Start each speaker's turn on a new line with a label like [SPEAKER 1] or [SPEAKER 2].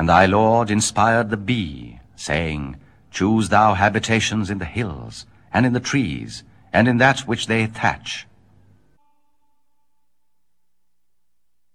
[SPEAKER 1] And thy Lord inspired the bee, saying, Choose thou habitations in the hills, and in the trees, and in that which they thatch,